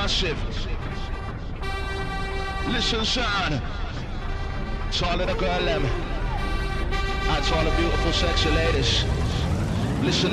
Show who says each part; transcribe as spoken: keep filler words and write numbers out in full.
Speaker 1: massive. Listen, son. To all of the girl them. And to all the beautiful sexy ladies. Listen.